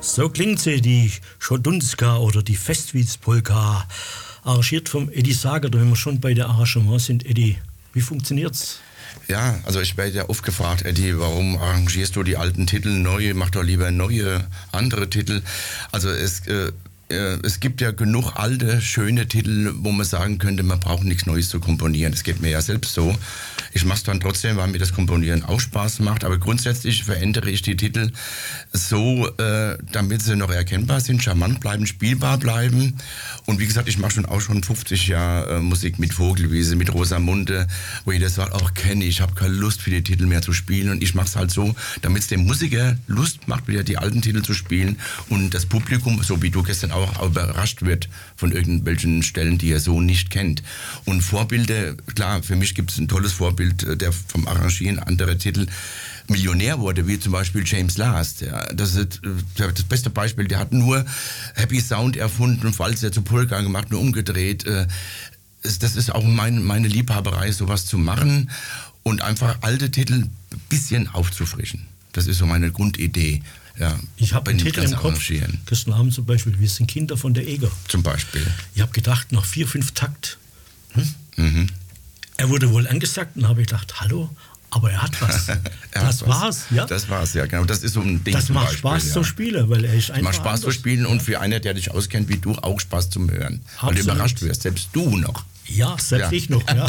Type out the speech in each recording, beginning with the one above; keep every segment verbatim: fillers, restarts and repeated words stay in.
So klingt sie, die Schodunska oder die Festwies-Polka, arrangiert vom Eddie Sagert. Und wenn wir schon bei der Arrangement sind, Eddie, wie funktioniert's? Ja, also ich werde ja oft gefragt, Eddie, warum arrangierst du die alten Titel neu? Mach doch lieber neue, andere Titel. Also es, äh, äh, es gibt ja genug alte, schöne Titel, wo man sagen könnte, man braucht nichts Neues zu komponieren. Das geht mir ja selbst so. Ich mache es dann trotzdem, weil mir das Komponieren auch Spaß macht. Aber grundsätzlich verändere ich die Titel so, äh, damit sie noch erkennbar sind, charmant bleiben, spielbar bleiben. Und wie gesagt, ich mache schon auch schon fünfzig Jahre äh, Musik mit Vogelwiese, mit Rosamunde, wo jeder sagt, auch kenne ich, habe keine Lust für die Titel mehr zu spielen. Und ich mache es halt so, damit es dem Musiker Lust macht, wieder die alten Titel zu spielen. Und das Publikum, so wie du gestern auch, auch überrascht wird von irgendwelchen Stellen, die er so nicht kennt. Und Vorbilder, klar, für mich gibt es ein tolles Vorbild, der vom Arrangieren anderer Titel Millionär wurde, wie zum Beispiel James Last. Ja, das ist das beste Beispiel. Der hat nur Happy Sound erfunden, Walzer zu Polka gemacht, nur umgedreht. Das ist auch mein, meine Liebhaberei, sowas zu machen und einfach alte Titel ein bisschen aufzufrischen. Das ist so meine Grundidee. Ja, ich habe einen Titel im Kopf, gestern Abend zum Beispiel, wir sind Kinder von der Eger. Zum Beispiel. Ich habe gedacht, nach vier, fünf Takt, hm? Mhm. Er wurde wohl angesagt und habe ich gedacht, hallo, aber er hat was. er das hat war's, was. ja. Das war's, ja, genau. Das ist so ein Ding. Das zum macht Beispiel, Spaß ja. zu spielen, weil er ist einfach. Macht Spaß anders. zu spielen und für einer, der dich auskennt wie du, auch Spaß zum Hören. Absolut. Weil du überrascht wirst, selbst du noch. Ja, selbst ja. ich noch, ja.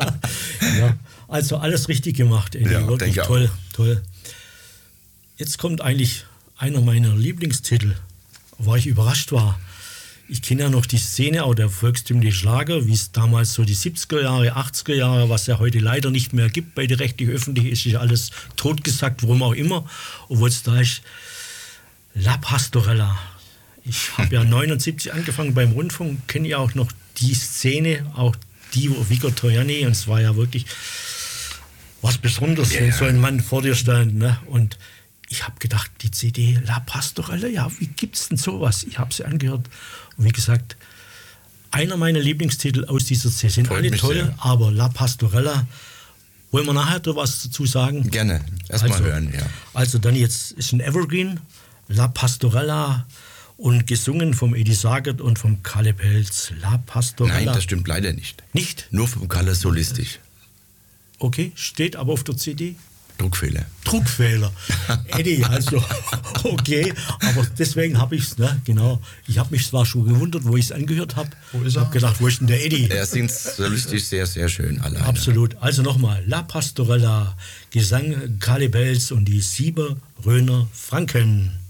ja. Also alles richtig gemacht, Eddie. Ja, wirklich toll, auch. toll. Jetzt kommt eigentlich einer meiner Lieblingstitel, wo ich überrascht war. Ich kenne ja noch die Szene, auch der volkstümliche Schlager, wie es damals so die siebziger Jahre, achtziger Jahre, was ja heute leider nicht mehr gibt bei der rechtlich-öffentlichen, ist ja alles totgesagt, warum auch immer. Obwohl es da ist, La Pastorella. Ich habe ja neunundsiebzig angefangen beim Rundfunk, kenne ja auch noch die Szene, auch die Viggo Troiani, und es war ja wirklich was Besonderes, ja, wenn ja. so ein Mann vor dir stand, ne? Und ich habe gedacht, die C D La Pastorella, ja, wie gibt's denn sowas? Ich habe sie angehört. Und wie gesagt, einer meiner Lieblingstitel aus dieser C D sind Freut alle mich toll, sehr. aber La Pastorella, wollen wir nachher da was dazu sagen? Gerne, erstmal also, hören, ja. Also dann jetzt ist ein Evergreen, La Pastorella, und gesungen vom Eddie Sagert und vom Kalle Pelz. La Pastorella. Nein, das stimmt leider nicht. Nicht? Nur vom Kalle solistisch. Okay, steht aber auf der C D. Druckfehler. Druckfehler. Eddie, also, okay, aber deswegen habe ich es, ne, genau. Ich habe mich zwar schon gewundert, wo ich es angehört habe. Wo ist er? Ich habe gedacht, wo ist denn der Eddie? Er singt solistisch sehr, sehr schön alleine. Absolut. Also nochmal, La Pastorella, Gesang Kalle Pelz und die Sieber Röner Franken.